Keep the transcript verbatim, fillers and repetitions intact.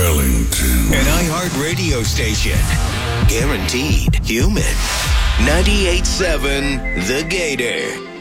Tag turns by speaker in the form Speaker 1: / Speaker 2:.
Speaker 1: Wellington.
Speaker 2: An iHeart radio station. Guaranteed human. ninety-eight point seven The Gator.